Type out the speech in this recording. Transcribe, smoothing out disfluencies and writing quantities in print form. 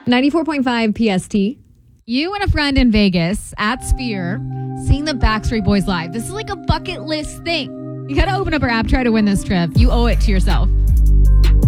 94.5 PST. You and a friend in Vegas at Sphere seeing the Backstreet Boys live. This is like a bucket list thing. You got to open up our app, try to win this trip. You owe it to yourself.